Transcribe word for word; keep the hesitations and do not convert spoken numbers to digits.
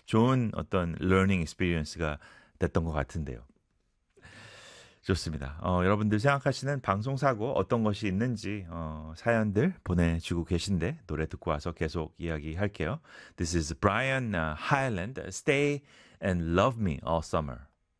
좋은 어떤 learning experience가 됐던 것 같은데요. 좋습니다. 어, 여러분들 생각하시는 방송사고 어떤 것이 있는지 어, 사연들 보내주고 계신데 노래 듣고 와서 계속 이야기할게요. This is Brian uh, Highland, Stay and Love Me All Summer.